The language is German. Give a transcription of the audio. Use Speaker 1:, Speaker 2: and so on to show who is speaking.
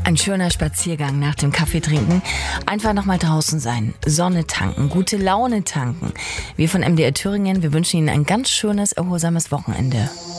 Speaker 1: Ein schöner Spaziergang nach dem Kaffee trinken. Einfach nochmal draußen sein, Sonne tanken, gute Laune tanken. Wir von MDR Thüringen, wir wünschen Ihnen ein ganz schönes, erholsames Wochenende.